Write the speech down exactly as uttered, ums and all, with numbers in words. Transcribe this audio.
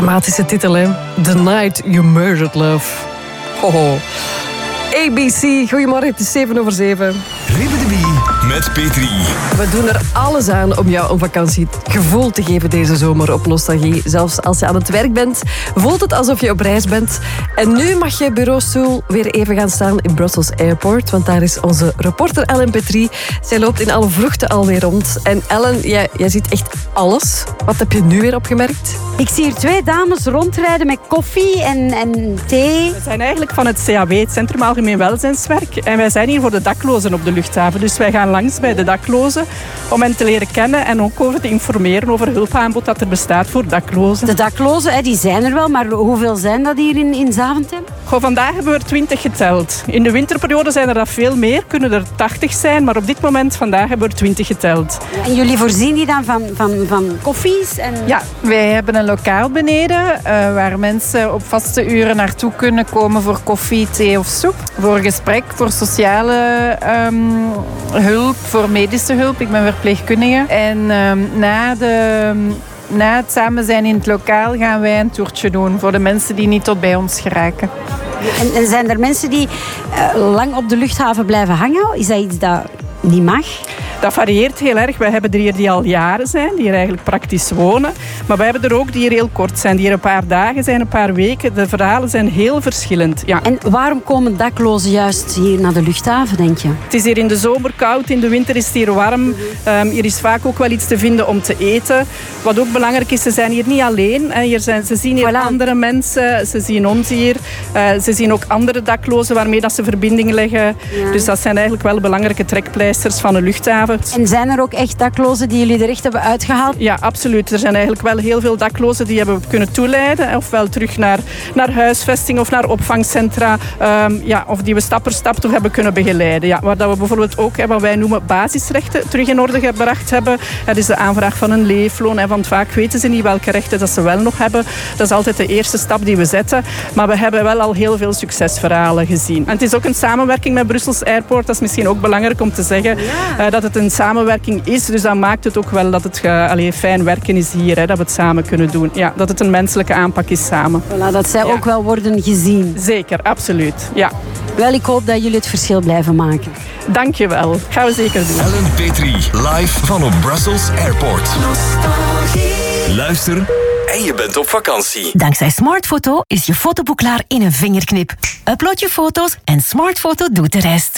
dramatische titel, hè? The Night You Murdered Love. Hoho. A B C, goedemorgen, het is zeven over zeven. Ribbidi met Petri. We doen er alles aan om jou een vakantiegevoel te geven deze zomer op Nostalgie. Zelfs als je aan het werk bent, voelt het alsof je op reis bent. En nu mag je bureaustoel weer even gaan staan in Brussels Airport, want daar is onze reporter Ellen Petrie. Zij loopt in alle vluchten alweer rond. En Ellen, jij, jij ziet echt alles. Wat heb je nu weer opgemerkt? Ik zie hier twee dames rondrijden met koffie en, en thee. We zijn eigenlijk van het C A W, het Centrum Algemeen Welzijnswerk. En wij zijn hier voor de daklozen op de luchthaven. Dus wij gaan langs bij de daklozen om hen te leren kennen en ook over te informeren over hulpaanbod dat er bestaat voor daklozen. De daklozen, die zijn er wel, maar hoeveel zijn dat hier in, in Zaventem? Goh, vandaag hebben we er twintig geteld. In de winterperiode zijn er dat veel meer, kunnen er tachtig zijn. Maar op dit moment, vandaag, hebben we er twintig geteld. En jullie voorzien die dan van, van, van koffies? En... Ja, wij hebben een lokaal beneden uh, waar mensen op vaste uren naartoe kunnen komen voor koffie, thee of soep. Voor gesprek, voor sociale um, hulp, voor medische hulp. Ik ben verpleegkundige. En um, na de... Na het samen zijn in het lokaal gaan wij een toertje doen voor de mensen die niet tot bij ons geraken. En, en zijn er mensen die uh, lang op de luchthaven blijven hangen? Is dat iets dat niet mag? Dat varieert heel erg. Wij hebben er hier die al jaren zijn, die hier eigenlijk praktisch wonen. Maar wij hebben er ook die hier heel kort zijn, die hier een paar dagen zijn, een paar weken. De verhalen zijn heel verschillend. Ja. En waarom komen daklozen juist hier naar de luchthaven, denk je? Het is hier in de zomer koud, in de winter is het hier warm. Um, hier is vaak ook wel iets te vinden om te eten. Wat ook belangrijk is, ze zijn hier niet alleen. Hier zijn, ze zien hier voilà. andere mensen, ze zien ons hier. Uh, ze zien ook andere daklozen waarmee dat ze verbinding leggen. Ja. Dus dat zijn eigenlijk wel belangrijke trekpleisters van een luchthaven. En zijn er ook echt daklozen die jullie er echt hebben uitgehaald? Ja, absoluut. Er zijn eigenlijk wel heel veel daklozen die hebben kunnen toeleiden. Ofwel terug naar, naar huisvesting of naar opvangcentra. Um, ja, of die we stap per stap toch hebben kunnen begeleiden. Ja, waar dat we bijvoorbeeld ook wat wij noemen basisrechten terug in orde gebracht hebben. Dat is de aanvraag van een leefloon. En want vaak weten ze niet welke rechten dat ze wel nog hebben. Dat is altijd de eerste stap die we zetten. Maar we hebben wel al heel veel succesverhalen gezien. En het is ook een samenwerking met Brussels Airport. Dat is misschien ook belangrijk om te zeggen. Ja. Uh, dat het een samenwerking is. Dus dat maakt het ook wel dat het uh, allee, fijn werken is hier. Hè, dat we het samen kunnen doen. Ja, dat het een menselijke aanpak is samen. Voilà, dat zij ja. ook wel worden gezien. Zeker, absoluut. Ja. Wel, ik hoop dat jullie het verschil blijven maken. Dank je wel. Gaan we zeker doen. Ellen Petrie, live van op Brussels Airport. Luister en je bent op vakantie. Dankzij Smartfoto is je fotoboek klaar in een vingerknip. Upload je foto's en Smartfoto doet de rest.